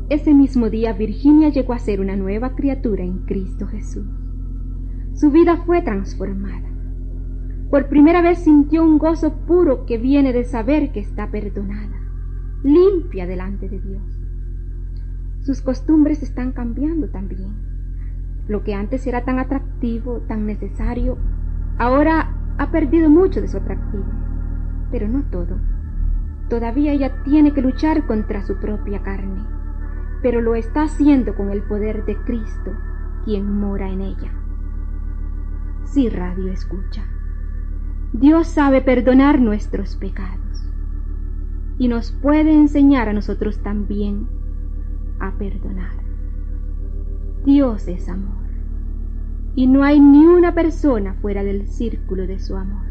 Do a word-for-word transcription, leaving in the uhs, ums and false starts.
Ese mismo día Virginia llegó a ser una nueva criatura en Cristo Jesús. Su vida fue transformada. Por primera vez sintió un gozo puro que viene de saber que está perdonada, limpia delante de Dios. Sus costumbres están cambiando también. Lo que antes era tan atractivo, tan necesario, ahora ha perdido mucho de su atractivo. Pero no todo. Todavía ella tiene que luchar contra su propia carne, pero lo está haciendo con el poder de Cristo, quien mora en ella. Sí, radio escucha. Dios sabe perdonar nuestros pecados y nos puede enseñar a nosotros también a perdonar. Dios es amor y no hay ni una persona fuera del círculo de su amor.